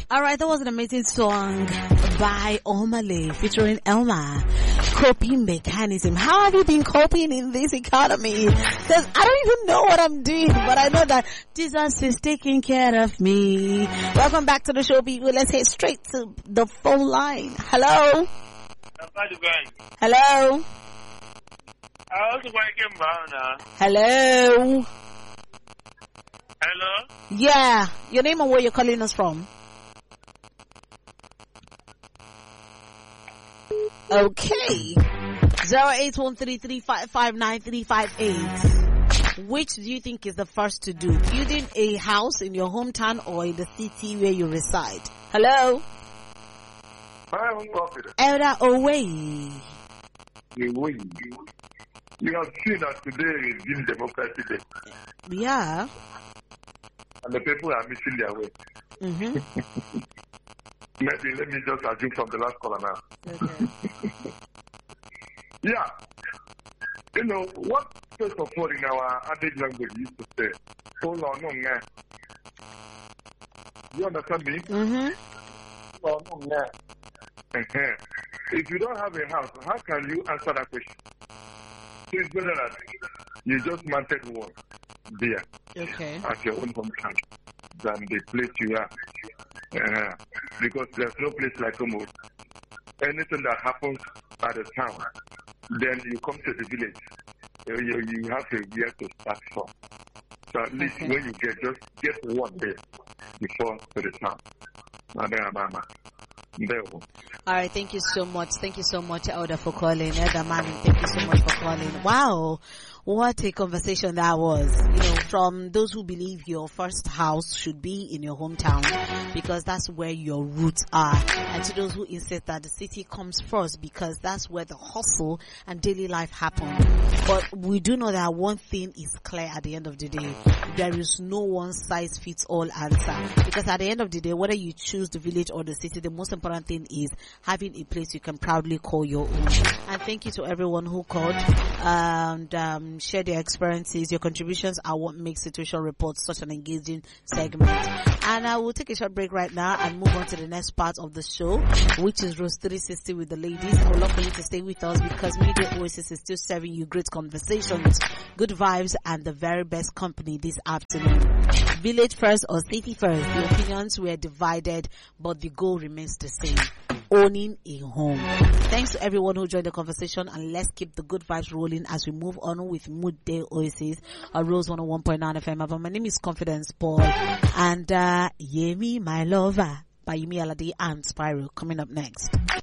All right, that was an amazing song by Omale featuring Elma. Coping mechanism. How have you been coping in this economy? Because I don't even know what I'm doing, but I know that Jesus is taking care of me. Welcome back to the show, people. Let's head straight to the phone line. Hello? Hello? Hello? Hello? Yeah. Your name and where you're calling us from? Okay. 0813355938. Which do you think is the first to do? Building a house in your hometown or in the city where you reside? Hello? Elder Owei. You have seen that today is in Democracy Day. Yeah. And the people are missing their way. Mm-hmm. Maybe let me just assume from the last caller now. Okay. Yeah. You know, what first of all in our adage language used to say, hold on, no, man. You understand me? Mm-hmm. Hold on, no, man. If you don't have a house, how can you answer that question? So it's better that you just mounted one there at your own hometown than the place you are. Because there's no place like Omo. Anything that happens at the town, then you come to the village. You have a year to start from. So at least when you just get one day before to the town. All right, thank you so much. Thank you so much, Elder, for calling. Elder Manning, thank you so much for calling. Wow, what a conversation that was. You know, from those who believe your first house should be in your hometown because that's where your roots are, and to those who insist that the city comes first because that's where the hustle and daily life happen. But we do know that one thing is clear at the end of the day. There is no one size fits all answer, because at the end of the day, whether you choose the village or the city, the most important thing is having a place you can proudly call your own. And thank you to everyone who called and shared their experiences. Your contributions are what makes Situation Reports such an engaging segment. And I will take a short break right now and move on to the next part of the show, which is Rose 360 with the ladies. I would love for you to stay with us because Media Oasis is still serving you great conversations, good vibes, and the very best company this afternoon. Village first or city first, the opinions were divided, but the goal remains the same: owning a home. Thanks to everyone who joined the conversation, and let's keep the good vibes rolling as we move on with Midday Oasis on Rose 101.9 FM. But my name is Confidence Paul, and Yemi, my lover, by Yemi Alade and Spyro, coming up next.